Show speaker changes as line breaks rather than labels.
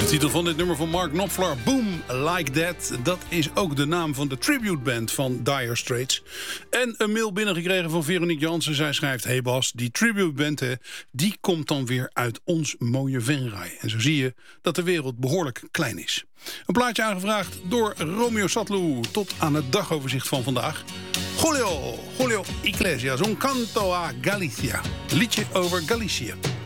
Titel van dit nummer van Mark Knopfler, Boom Like That. Dat is ook de naam van de tributeband van Dire Straits. En een mail binnengekregen van Veronique Jansen. Zij schrijft: hey Bas, die tributeband die komt dan weer uit ons mooie Venray. En zo zie je dat de wereld behoorlijk klein is. Een plaatje aangevraagd door Romeo Satlu. Tot aan het dagoverzicht van vandaag. Julio Iglesias, un canto a Galicia. Liedje over Galicië.